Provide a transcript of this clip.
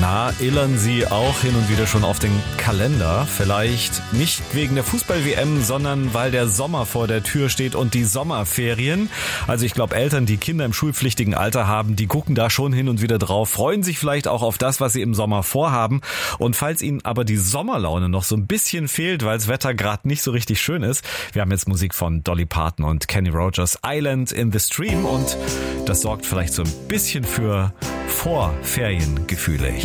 Illern Sie auch hin und wieder schon auf den Kalender? Vielleicht nicht wegen der Fußball-WM, sondern weil der Sommer vor der Tür steht und die Sommerferien. Also ich glaube, Eltern, die Kinder im schulpflichtigen Alter haben, die gucken da schon hin und wieder drauf, freuen sich vielleicht auch auf das, was sie im Sommer vorhaben. Und falls ihnen aber die Sommerlaune noch so ein bisschen fehlt, weil das Wetter gerade nicht so richtig schön ist, wir haben jetzt Musik von Dolly Parton und Kenny Rogers, Island in the Stream, und das sorgt vielleicht so ein bisschen für Vorferiengefühle.